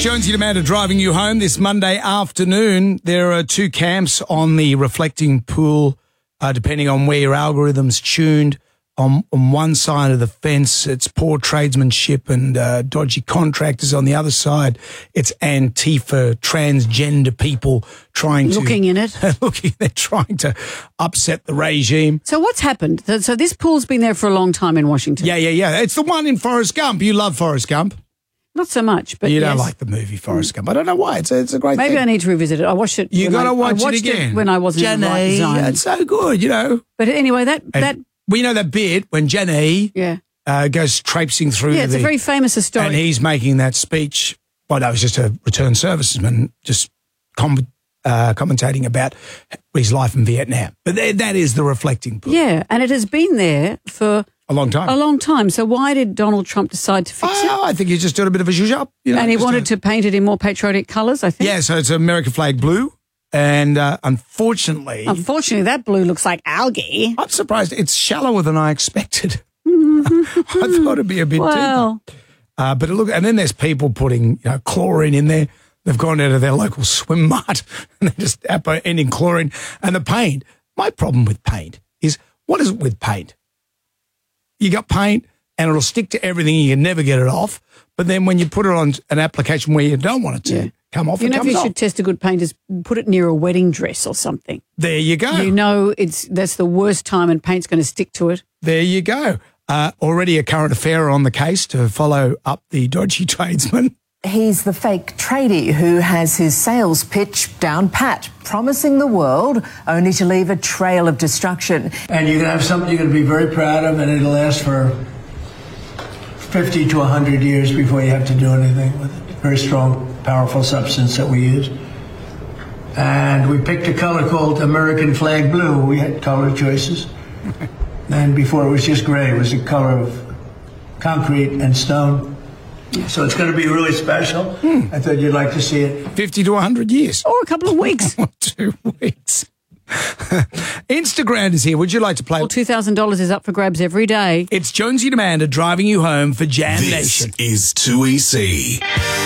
Jonesy and Amanda driving you home this Monday afternoon. There are two camps on the reflecting pool, depending on where your algorithm's tuned. On one side of the fence, it's poor tradesmanship and dodgy contractors. On the other side, it's Antifa, transgender people looking in it. They're trying to upset the regime. So what's happened? So this pool's been there for a long time in Washington. Yeah. It's the one in Forrest Gump. You love Forrest Gump. Not so much, but you yes. don't like the movie Forrest Gump. I don't know why. It's a great Maybe thing. I need to revisit it. I watched it. You got to watch it again. When I wasn't in the right zone. It's so good, you know. But anyway, that we know that bit when Jenny goes traipsing through. Yeah, it's a very famous historic. And he's making that speech. Well, that was just a returned serviceman just commentating about his life in Vietnam. But that is the reflecting pool. Yeah, and it has been there for a long time. A long time. So why did Donald Trump decide to fix it? I think he just did a bit of a zhuzh up. And he wanted to paint it in more patriotic colours, I think. Yeah, so it's American flag blue. And unfortunately, that blue looks like algae. I'm surprised. It's shallower than I expected. I thought it'd be a bit deeper. But and then there's people putting chlorine in there. They've gone out of their local swim mart and they're just ending chlorine. And the paint. My problem with paint is, what is it with paint? You got paint and it'll stick to everything. You can never get it off. But then when you put it on an application where you don't want it to come off, if you should test a good paint is put it near a wedding dress or something. There you go. You know that's the worst time and paint's going to stick to it. There you go. Already a current affair on the case to follow up the dodgy tradesman. He's the fake tradie who has his sales pitch down pat, promising the world only to leave a trail of destruction. And you're going to have something you're going to be very proud of, and it'll last for 50 to 100 years before you have to do anything with it. Very strong, powerful substance that we use. And we picked a color called American Flag Blue. We had color choices. And before it was just gray, it was the color of concrete and stone. So it's going to be really special. I thought you'd like to see it. 50 to 100 years. Or a couple of weeks. 2 weeks. Instagram is here. Would you like to play? Well, $2,000 is up for grabs every day. It's Jonesy and Amanda driving you home for Jam This Nation. is 2EC.